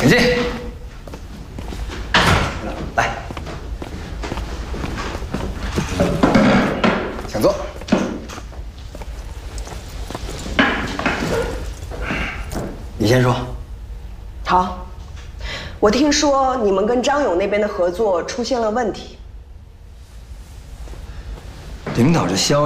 请进。来，请坐。你先说。 好，我听说你们跟张勇那边的合作出现了问题。 领导这消